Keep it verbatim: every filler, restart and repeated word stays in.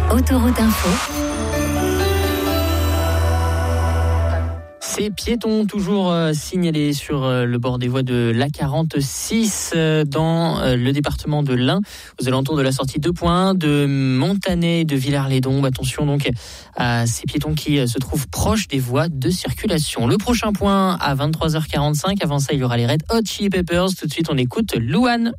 Autoroute Info. Ces piétons toujours euh, signalés sur euh, le bord des voies de l'A quarante-six euh, dans euh, le département de l'Ain, aux alentours de la sortie deux point un de Montanet, de Villars-les-Dombes. Attention donc à ces piétons qui euh, se trouvent proches des voies de circulation. Le prochain point à vingt-trois heures quarante-cinq. Avant ça, il y aura les Red Hot Chili Peppers. Tout de suite, on écoute Luan.